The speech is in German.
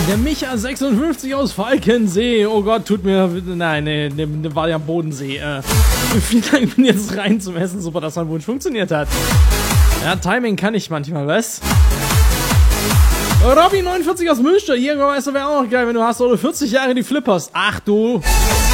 Der Micha 56 aus Falkensee. Oh Gott, tut mir... Nein, nee, war ja am Bodensee. Vielen Dank, bin jetzt rein zum Essen. Super, dass mein Wunsch funktioniert hat. Ja, Timing kann ich manchmal, was? Robby 49 aus Münster. Jägermeister wäre auch noch geil, wenn du hast oder 40 Jahre die Flippers. Ach du...